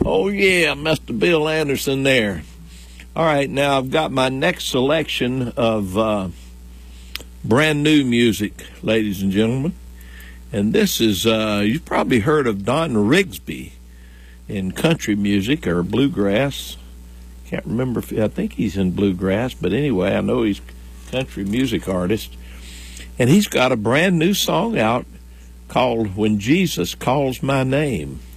Oh, yeah, Mr. Bill Anderson there. All right, now I've got my next selection of brand new music, ladies and gentlemen. And this is, you've probably heard of Don Rigsby in country music or bluegrass. Can't remember if, I think he's in bluegrass, but anyway, I know he's a country music artist. And he's got a brand new song out called When Jesus Calls My Name.